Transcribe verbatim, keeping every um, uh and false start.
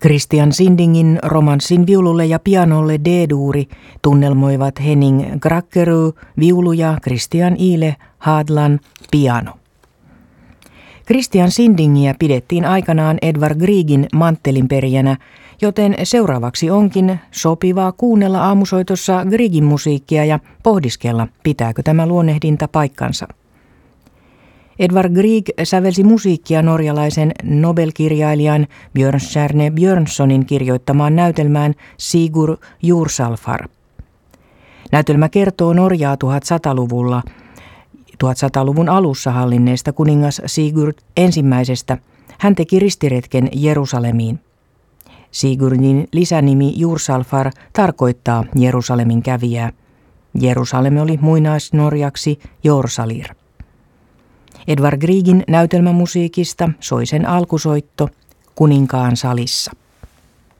Christian Sindingin romanssin viululle ja pianolle D-duuri tunnelmoivat Henning Grackerud viulu ja Christian Ile Hadlan piano. Christian Sindingiä pidettiin aikanaan Edvard Griegin manttelinperijänä, joten seuraavaksi onkin sopivaa kuunnella aamusoitossa Griegin musiikkia ja pohdiskella, pitääkö tämä luonnehdinta paikkansa. Edvard Grieg sävelsi musiikkia norjalaisen Nobel-kirjailijan Björnstjerne Björnssonin kirjoittamaan näytelmään Sigurd Jorsalfar. Näytelmä kertoo Norjaa tuhatsataa-luvulla, tuhatsataa-luvun alussa hallinneesta kuningas Sigurd ensimmäisestä. Hän teki ristiretken Jerusalemiin. Sigurdin lisänimi Jorsalfar tarkoittaa Jerusalemin kävijää. Jerusalem oli muinaisnorjaksi Jorsalir. Edvard Griegin näytelmämusiikista soi sen alkusoitto Kuninkaan salissa.